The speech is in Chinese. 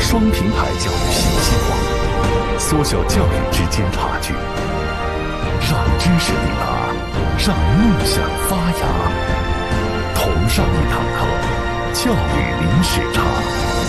双平台教育新希望，缩小教育之间差距，让知识抵达，让梦想发芽。同上一堂课，教育零时差。